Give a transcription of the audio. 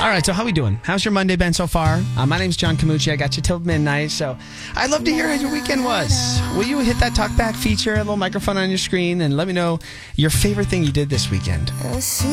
All right, so how we doing? How's your Monday been so far? My name's John Camucci. I got you till midnight, so I'd love to hear how your weekend was. Will you hit that talkback feature, a little microphone on your screen, and let me know your favorite thing you did this weekend?